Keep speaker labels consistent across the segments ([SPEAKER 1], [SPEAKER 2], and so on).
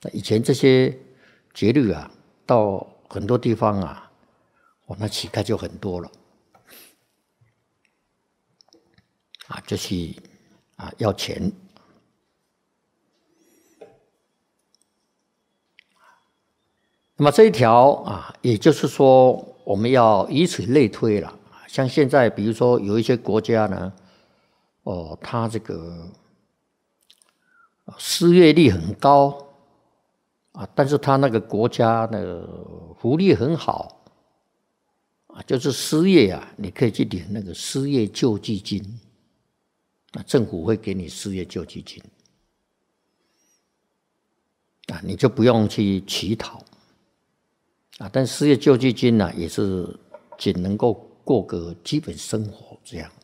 [SPEAKER 1] 以前这些节日啊，到很多地方啊，那乞丐就很多了，就去要钱。那么这一条也就是说，我们要以此类推了。像现在，比如说有一些国家呢，它这个失业率很高但是它那个国家的福利很好就是失业你可以去领那个失业救济金政府会给你失业救济金你就不用去乞讨但失业救济金也是仅能够过个基本生活这样。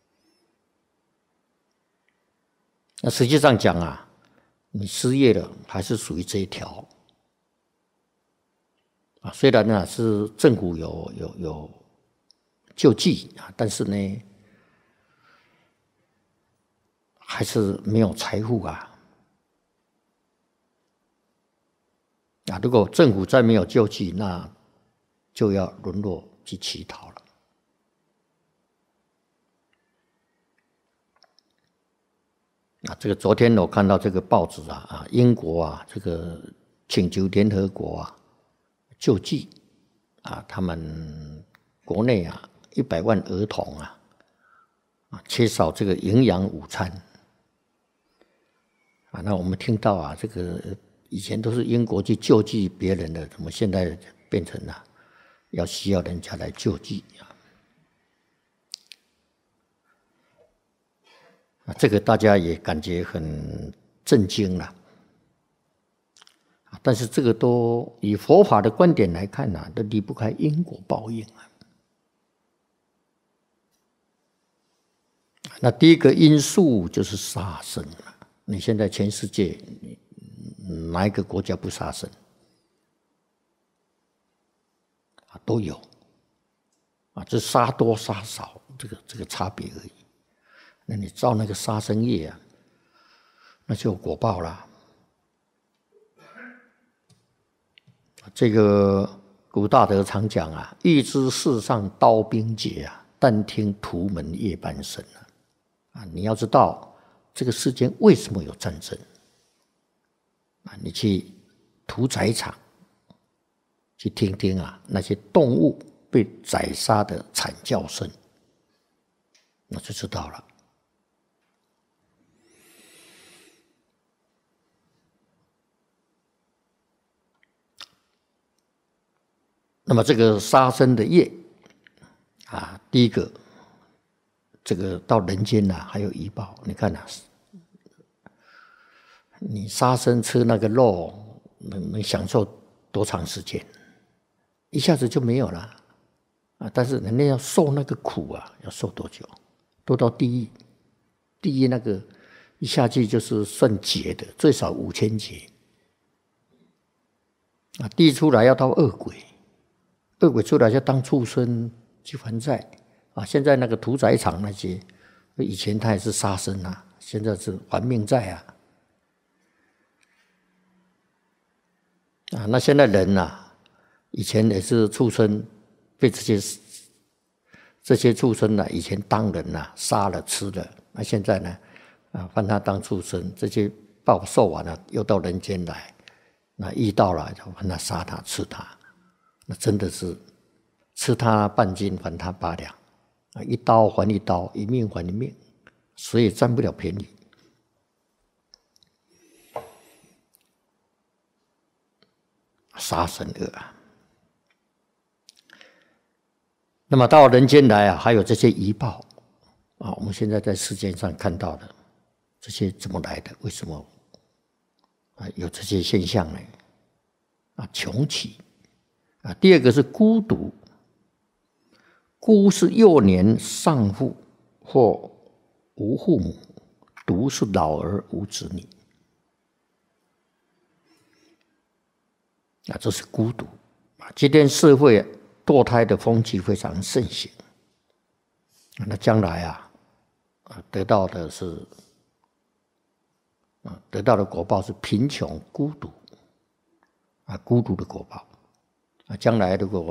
[SPEAKER 1] 那实际上讲你失业了还是属于这一条虽然是政府有救济但是呢还是没有财富如果政府再没有救济，那就要沦落去乞讨了。这个昨天我看到这个报纸英国这个请求联合国救济他们国内100万儿童缺少这个营养午餐那我们听到这个以前都是英国去救济别人的，怎么现在变成要需要人家来救济这个大家也感觉很震惊了。但是这个都以佛法的观点来看都离不开因果报应那第一个因素就是杀生你现在全世界哪一个国家不杀生都有只是杀多杀少这个差别而已。那你造那个杀生业那就有果报啦。这个古大德常讲欲知世上刀兵劫但听屠门夜半声你要知道这个世间为什么有战争你去屠宰场去听听那些动物被宰杀的惨叫声，那就知道了。那么这个杀生的业第一个这个到人间还有遗报。你看你杀生吃那个肉能享受多长时间？一下子就没有了但是人家要受那个苦要受多久？都到地狱。地狱那个一下去就是算劫的，最少5000劫地狱出来要到恶鬼，恶鬼出来就当畜生去还债现在那个屠宰场那些，以前他也是杀生现在是还命债那现在人以前也是畜生，被这些畜生以前当人杀了吃了，那现在呢换他当畜生，这些报受完了又到人间来，那遇到了就换他杀他吃他，那真的是吃他半斤还他8两一刀还一刀，一命还一命，谁也占不了便宜。杀生恶那么到人间来还有这些遗报我们现在在世界上看到的这些怎么来的？为什么有这些现象呢？穷奇第二个是孤独。孤是幼年丧父或无父母，独是老而无子女这是孤独今天社会堕胎的风气非常盛行那将来得到的果报是贫穷孤独孤独的果报将来如果